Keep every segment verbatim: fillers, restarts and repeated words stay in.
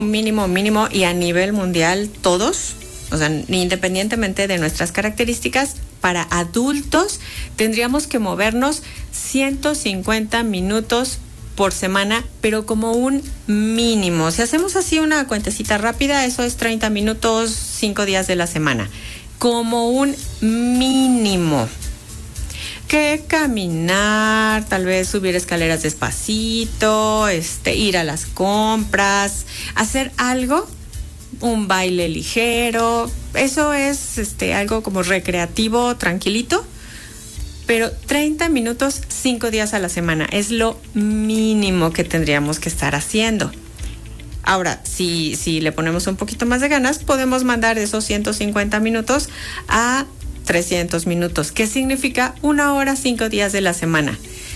mínimo, mínimo y a nivel mundial todos, o sea, independientemente de nuestras características, para adultos tendríamos que movernos ciento cincuenta minutos por semana, pero como un mínimo. Si hacemos así una cuentecita rápida, eso es treinta minutos, cinco días de la semana, como un mínimo. Que caminar, tal vez subir escaleras despacito, este, ir a las compras, hacer algo, un baile ligero, eso es este, algo como recreativo, tranquilito, pero treinta minutos, cinco días a la semana, es lo mínimo que tendríamos que estar haciendo. Ahora, si, si le ponemos un poquito más de ganas, podemos mandar esos ciento cincuenta minutos a trescientos minutos, que significa una hora, cinco días de la semana.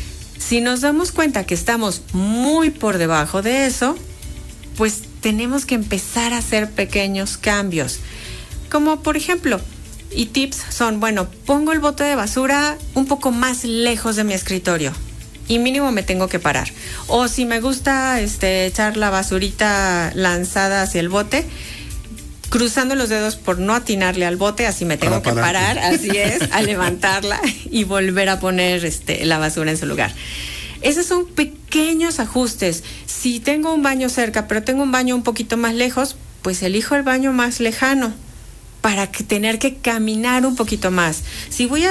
Si nos damos cuenta que estamos muy por debajo de eso, pues tenemos que empezar a hacer pequeños cambios. Como por ejemplo, y tips son, bueno, pongo el bote de basura un poco más lejos de mi escritorio y mínimo me tengo que parar. O si me gusta este, echar la basurita lanzada hacia el bote, cruzando los dedos por no atinarle al bote, así me tengo Para que parar. parar, así es, a levantarla y volver a poner este, la basura en su lugar. Esos son pequeños ajustes. Si tengo un baño cerca, pero tengo un baño un poquito más lejos, pues elijo el baño más lejano para que tener que caminar un poquito más. Si voy a,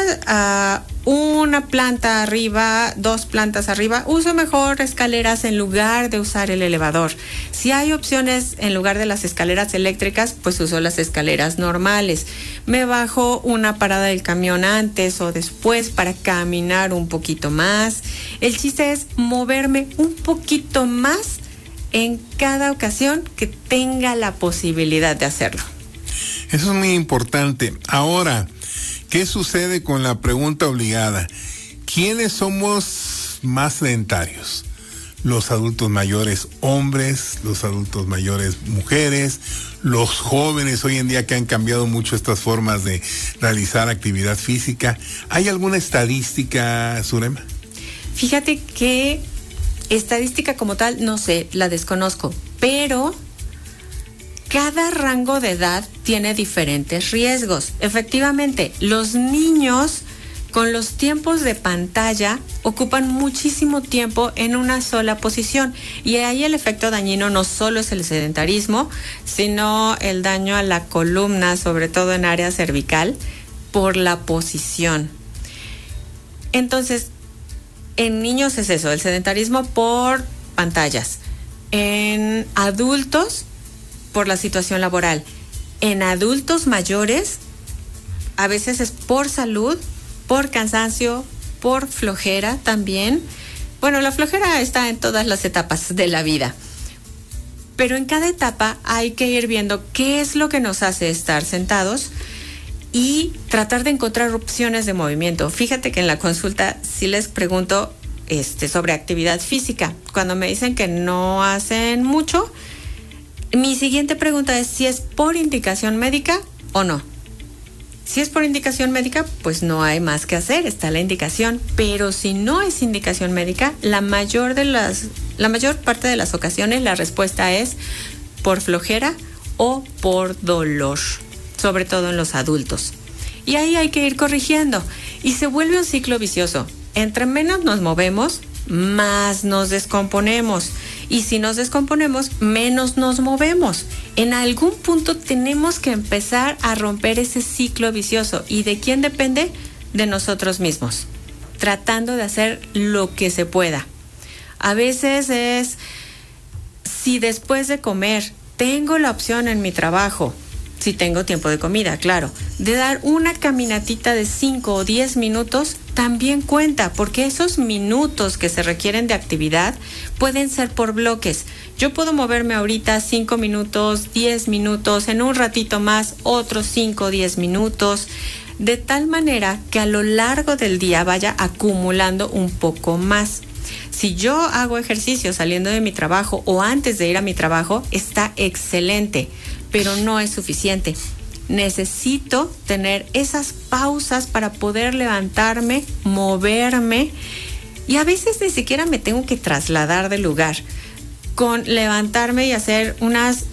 a una planta arriba, dos plantas arriba, uso mejor escaleras en lugar de usar el elevador. Si hay opciones en lugar de las escaleras eléctricas, pues uso las escaleras normales. Me bajo una parada del camión antes o después para caminar un poquito más. El chiste es moverme un poquito más en cada ocasión que tenga la posibilidad de hacerlo. Eso es muy importante. Ahora, ¿qué sucede con la pregunta obligada? ¿Quiénes somos más sedentarios? Los adultos mayores hombres, los adultos mayores mujeres, los jóvenes hoy en día que han cambiado mucho estas formas de realizar actividad física. ¿Hay alguna estadística, Zurema? Fíjate que estadística como tal, no sé, la desconozco, pero cada rango de edad tiene diferentes riesgos. Efectivamente, los niños con los tiempos de pantalla ocupan muchísimo tiempo en una sola posición y ahí el efecto dañino no solo es el sedentarismo, sino el daño a la columna, sobre todo en área cervical, por la posición. Entonces, en niños es eso, el sedentarismo por pantallas. En adultos, por la situación laboral. En adultos mayores, a veces es por salud, por cansancio, por flojera también. Bueno, la flojera está en todas las etapas de la vida, pero en cada etapa hay que ir viendo qué es lo que nos hace estar sentados y tratar de encontrar opciones de movimiento. Fíjate que en la consulta sí les pregunto este, sobre actividad física. Cuando me dicen que no hacen mucho, mi siguiente pregunta es si es por indicación médica o no. Si es por indicación médica, pues no hay más que hacer, está la indicación. Pero si no es indicación médica, la mayor de las, la mayor parte de las ocasiones la respuesta es por flojera o por dolor, sobre todo en los adultos. Y ahí hay que ir corrigiendo. Y se vuelve un ciclo vicioso. Entre menos nos movemos, más nos descomponemos. Y si nos descomponemos, menos nos movemos. En algún punto tenemos que empezar a romper ese ciclo vicioso. ¿Y de quién depende? De nosotros mismos, tratando de hacer lo que se pueda. A veces es, si después de comer tengo la opción en mi trabajo, si tengo tiempo de comida, claro, de dar una caminatita de cinco o diez minutos, también cuenta, porque esos minutos que se requieren de actividad pueden ser por bloques. Yo puedo moverme ahorita cinco minutos, diez minutos, en un ratito más, otros cinco o diez minutos, de tal manera que a lo largo del día vaya acumulando un poco más. Si yo hago ejercicio saliendo de mi trabajo o antes de ir a mi trabajo, está excelente, pero no es suficiente. Necesito tener esas pausas para poder levantarme, moverme, y a veces ni siquiera me tengo que trasladar del lugar. con levantarme y hacer unas